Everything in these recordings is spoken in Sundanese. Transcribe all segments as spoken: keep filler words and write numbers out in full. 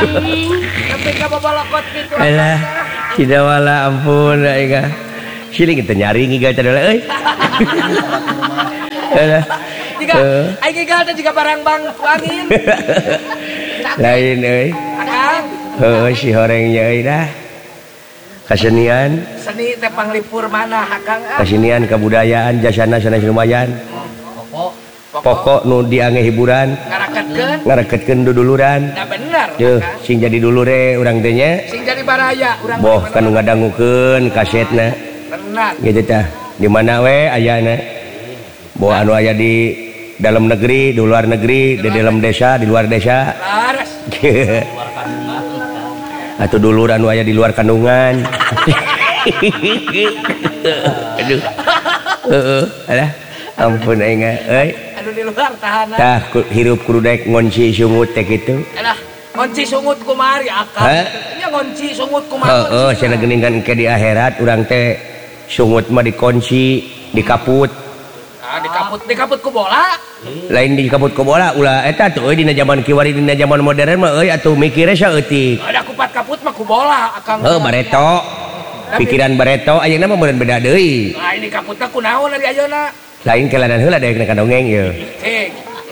Tapi ka babalokot gitu. Alah, tidak wala ampun aing. Sili kita nyaring iga teh euy. Alah. Jika aing gigal teh jiga barang bang angin. Lain euy. Akang. Heuh si horengnya euy dah. Kasenian, seni teh panglipur mana Akang? kasenian kebudayaan jasana sanes lumayan. Pokok Pokok nu diange hiburan. ngaraketkeun. Ngaraketkeun duduluran. Da bener. Yeuh, sing jadi dulure urang teh nya. Sing jadi baraya urang. Boh kan ngadangukeun kasetna. Bener. Gitu tah. Di mana we ayana? Boh anu aya di dalam negeri, di luar negeri, di dalam desa, di luar desa. Laras. Atau dulur anu aya di luar kandungan. Aduh. Heeh, alah. Ampun aing euy. Anu di luar tahanan. Tah hirup kudu daek ngonci sungut teh kitu. Alah, ngonci sungut kumari Akang. Nya ngonci sungut kumaha? Heeh, cenah geuningan ke di akhirat urang teh sungut mah dikunci, dikaput. Ah, dikaput, dikaput ku bola. Lain dikaput ku bola ulah eta tuh euy dina zaman kiwari dina zaman modern mah euy atuh mikirnya saeutik. Ada kupat kaput mah ku bola Akang. Heuh bareto. Pikiran bareto ayeuna mah meureun beda deui. Nah, ini kaputna kunaon ari ayeuna? Lain keladan heula daek na dongeng ieu. Cing.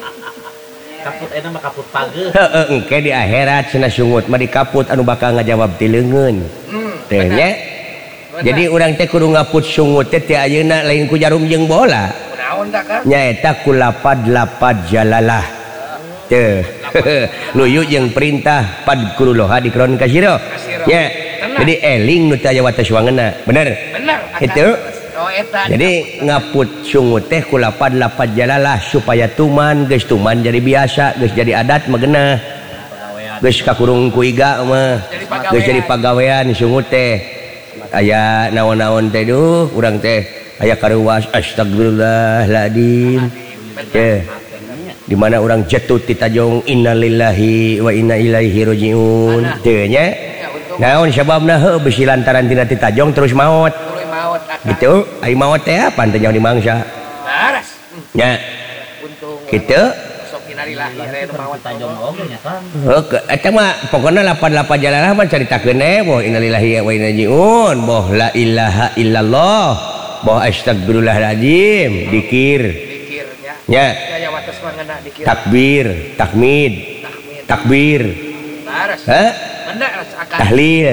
Kaput eta mah kaput page. Heeh engke di akhirat cenah sungut mah dikaput anu bakal ngajawab ti leungeun. Hmm. Teh nya. Jadi urang teh kudu ngaput sungut teh ti ayeuna lain ku jarum jeung bola. Kunaon da Kang? Nyaeta ku lapad-lapad jalalah. Teu. Luyu jeung perintah padkuruloha dikron kasiro. Nya. Jadi eling nu teh aya wates wangeuna. Bener? Bener. Itu. Oh eta. Jadi ngaput sungut teh ku lapad-lapad jalalah supaya tuman geus tuman jadi biasa, geus jadi adat mah geunah. Geus kakurung ku iga mah. Geus jadi pagawean sungut teh. Aya naon-naon teh duh urang teh aya karuwas astagfirullahaladzim. Teh. Di mana urang jatuh ti tajong innalillahi wa inna ilaihi rajiun. Teu nya. Naon sababna heuh bisi lantaran tina ti tajong terus maot. Maot Akang. Gitu, ai maot teh apa teh jauh di mangsa. Laras. Nya. Untung. Kitu. Sok innalillahi re maot Tajong oge nya kan. Heuh, eta mah pokona lapan-lapan jalalah mah caritakeun eh boh innalillahi wa inna ilaihi rajiun, boh la ilaha illallah, boh astagfirullahaladzim, dikir. Dikirnya. Nya. Ya wates wangeuna dikir. Takbir, tahmid, takbir. Laras. Hah? Bener Akang. Tahlil.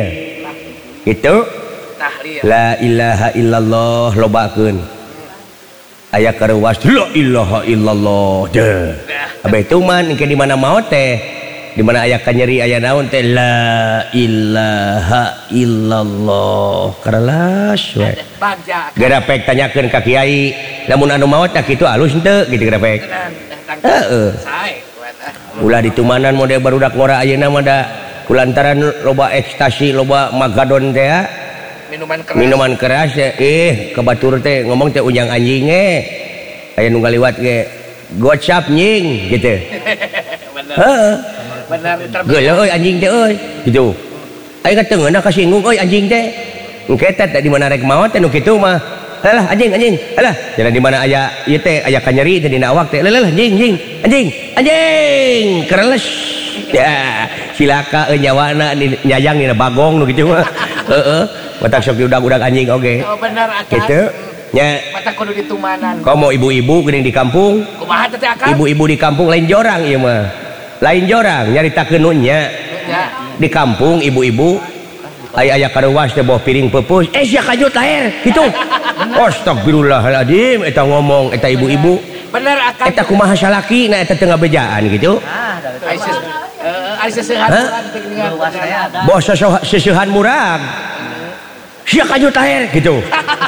Gitu. Tahlil. La ilaha illallah lobakeun. Aya karuwas la ilaha illallah. Deuh. Abeh itu man engke di mana maot teh, di mana aya kanyeri aya naon teh la ilaha illallah. Karelas we. Bagja. Garapek tanyakeun ka kiai, lamun anu maot tah kitu alus henteu gitu garapek. Heeh. Sae. Ulah ditumanan model barudak ngora ayeuna mah da kulantaran loba ekstasi, loba magadon teh. Minuman keras. Minuman keras ya, eh kebatur teh ngomong teh ujang anjing eh aya nu ngaliwat ge gocap nying gitu. Heeh. Benar Geuleuh euy anjing teh euy gitu. Aya kateungeunna kasinggung euy anjing teh. Engke teh di mana rek maot teh nu kitu mah. Alah anjing anjing. Alah, cenah di mana aya ieu teh aya kanyeri teh dina awak teh. Leuleuh anjing anjing. Anjing. Anjing. Kereles. Ya, silaka euy nyawana nyayang dina bagong nu kitu mah. Heeh. Matak sok diudag-udag anjing oge. Oh bener Akang. Gitu. Nya. Mata kudu ditumanan. Komo ibu-ibu geuning di kampung. Kumaha teh Akang? Ibu-ibu di kampung lain jorang ieu mah. Lain jorang nyaritakeun nu nya. Ya. Di kampung ibu-ibu aya aya karuwas teh boh piring peupeus. Eh sia kajut lahir kitu. Astagfirullahaladzim eta ngomong eta ibu-ibu. Bener Akang. Eta kumaha salaki na eta teu ngabejaan gitu. Ah, dari Aisyah. Eh, Aisyah sehat. luas saya ada. Boh seseuhan murag. Sia kajut lahir gitu.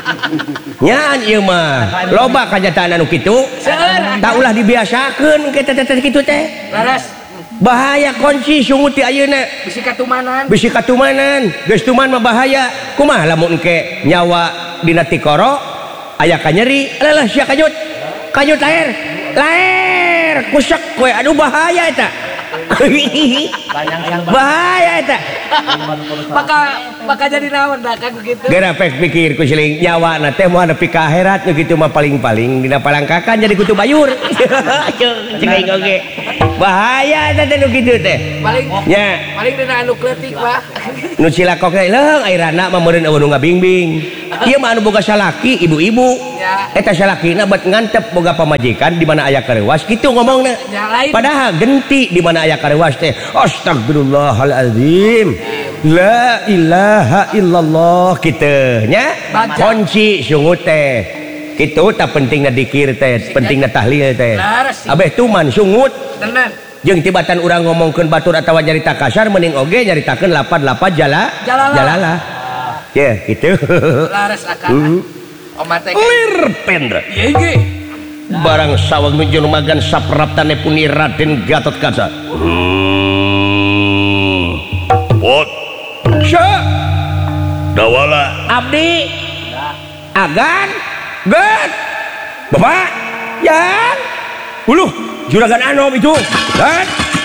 Nyan ieu mah loba kanyataan anu kitu. Seueur. Tak ulah dibiasakeun ke teh kitu teh. Laras. Bahaya kunci sungut ti ayeuna. Bisi katumanan. Bisi katumanan, geus tuman mah bahaya. Kumaha lamun engke nyawa dina tikoro aya kanyeri, alah sia kajut. Kajut lahir. Lahir kusek we aduh bahaya eta. bahaya eta maka maka jadi naon dah kan begitu gara pek pikir ku siling nyawa na teh moal nepi ka akhirat nu kitu mah paling-paling dina palangkakan jadi kutu bayur cing oge bahaya eta teh nu kitu teh paling nya paling dina anu kleutik mah nu cilakok teh leung airana mah meureun eueuh nu ngabingbing ieu mah anu boga salaki ibu-ibu eta salakina bet ngantep boga pamajikan di mana aya kareuwas kitu ngomongna padahal genti di mana aya kareuwas teh astagfirullahalazim la ilaha illallah kitu nya kunci sungut teh kitu tah pentingna dikir teh pentingna tahlil teh abeh tuman sungut tenan jeung tibatan urang ngomongkeun batur atawa nyarita kasar mending oge nyaritakeun lapad-lapad jala jalalah ya kitu laras akal omat teh lir pendra ieu ge barang sawang nuju lumagan sapraptane puni Raden Gatotkaca hmm pot sya dawala abdi agan get bapak yan uluh juragan anom itu kan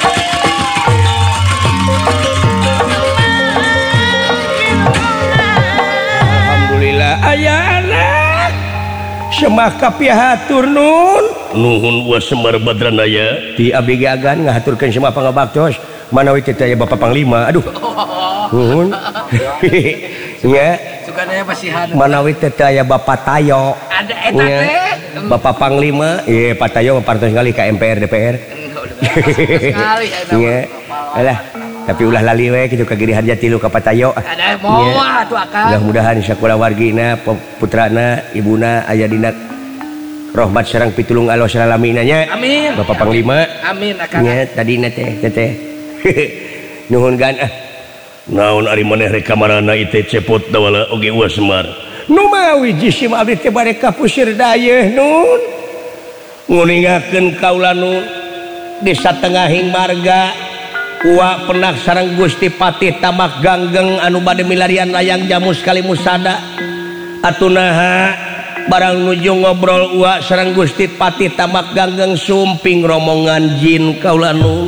alhamdulillah aya anak semah kapihatur nun nuhun wa semar badranaya di abdi agan ngahaturkeun semah pangabaktos manawi teh aya bapak panglima aduh nuhun nya sukana pasihan manawi teh aya bapak tayo ada eta teh bapak panglima ieu Pak Tayo partos kali ka M P R D P R sekali nya alah tapi ulah lali we kitu kagirihan jatilu ka Pak Tayo ada moal atuh akal mudah-mudahan sakulah wargina putrana ibuna aya dina rahmat sareng pitulung Allah salalamina nya amin bapak panglima amin akal nya tadina teh teh nuhun gan ah naon ari maneh rek kamarana ieu teh cepot dawala oge uas Semar nu mawi jisim abdi teh bare kapusir dayeuh nun nguningakeun kaula nun di satengahing marga uwa penak sareng Gusti Patih Tamak Ganggeng anu bade milarian layang jamu sekali musada atunaha barang nuju ngobrol uwa sareng Gusti Patih Tamak Ganggeng sumping romongan jin kaula nun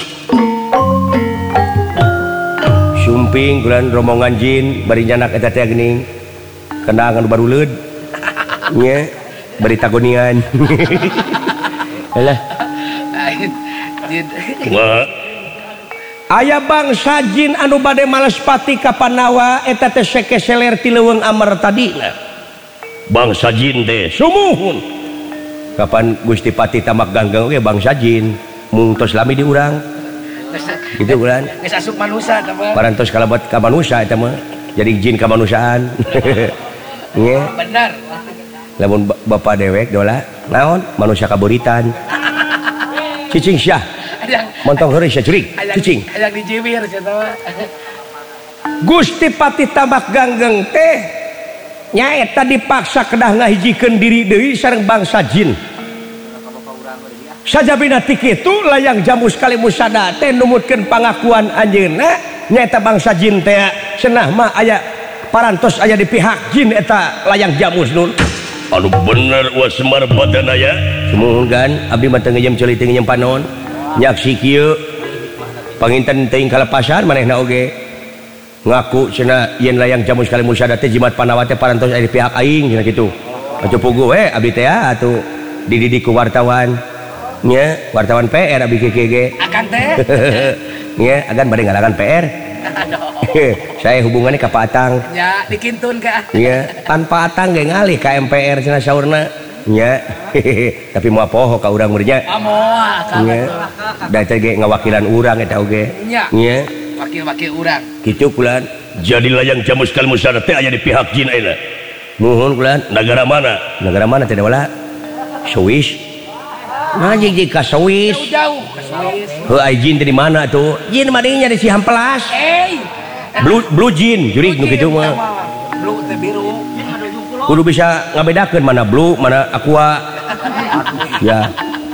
sumping kulan romongan jin bari nyanak eta teh geuning kendang anu baruleud nya bari tagonian alah aya bangsa jin anu bade males pati ka Panawa eta teh sekeseler ti leuweung Amar tadina bangsa jin teh sumuhun kapan Gusti Patih Tamak Ganggeng oge bangsa jin mung tos lami di urang gitu bulan geus asup manusia teh mah parantos kalebet ka manusia eta mah jadi jin kemanusiaan nya bener lamun bapak dewek dola naon manusia kaburitan cicing syah montong heureus sia curig cicing aya di jibir cenah Gusti Patih Tamak Ganggeng teh nyaeta dipaksa kedah ngahijikeun diri deui sareng bangsa jin sajabina ti kitu layang jamu sekali musada teh numutkeun pangakuan anjeunna nyaeta bangsa jin teh cenah mah aya parantos aya di pihak jin eta layang jamus nun anu bener wa Semar badanaya sumuhun kan abdi mah teu ngeujem ceuli teu ngeujem panon nyaksi kieu panginten teuing kalepasan manehna oge ngaku cenah yen layang jamus sekali musada teh jimat Panawa teh parantos aya di pihak aing cenah kitu atuh pugu we abdi teh atuh dididik ku wartawan nya wartawan P R abdi K G akan teh nya agan bade ngalakan P R saya hubungannya ka Pak Atang ya dikintun ka nya kan Pak Atang ge ngalih ka M P R cenah saurna nya tapi moal poho ka urang meureun nya moal nya da teh ge ngawakilan urang eta oge nya nya wakil-wakil urang kitu kulan jadi layang jamus kal musada teh aya di pihak jin ayeuna nuhun kulan negara mana negara mana teh wala Swiss nah jig ka Swiss jauh ke Swiss heuh ai jin teh di mana tuh jin mah nya di Cihampelas eh blue blue jin jurig nu kitu mah blue teh biru kudu bisa ngabedakeun mana blue mana aqua ya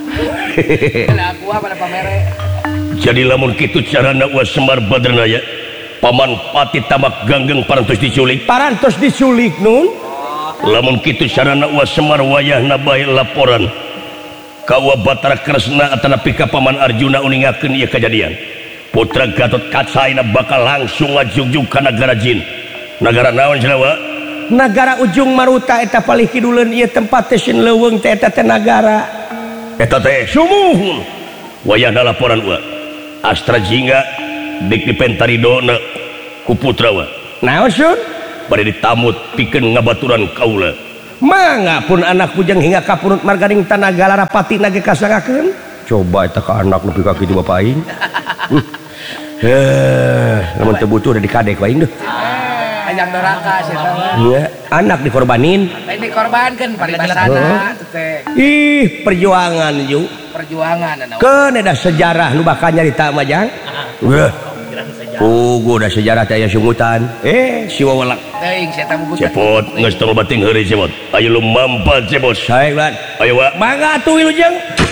mana aqua mana pamere jadi lamun kitu carana wa Semar Badranaya paman Patih Tamak Ganggeng parantos diculik parantos diculik nun lamun kitu carana wa Semar wayahna bae laporan Kawa Batara Kresna atanapi ka Paman Arjuna uningakeun ieu kejadian. Putra Gatot Kaca bakal langsung ngajugjug ka nagara Jin. Nagara naon cenah? Nagara Ujung Maruta eta palih kiduleun ieu tempat teh sin leuweung teh eta teh nagara. Eta teh sumuhun. Wayahna laporan wa. Astra Jingga dik dipentaridona ku putra wa. Naon sun? Bade ditamut pikeun ngabaturan kaula. Mangga pun anak bujang hingga kapurut marganing tanaga larapati nage kasangakeun. Coba eta ka anak nepi ka kitu bapak aing. Eh, lamun teu butuh da dikadek wae deh. Ajang doraka sia Iya, anak dikorbanin. Lain dikorbankeun paribasana teh. Ih, perjuangan ju. Perjuangan anu. Keun ada sejarah nu bakal nyarita Majang. Weh. Pugu da sejarah teh aya sungutan. Eh, si wawalak. Teuing sia tamu budak. Cepot geus teu bating heureuy cepot. Ayo lu mampat cepot. Sae, Ayo wa. Mangga atuh wilujeng.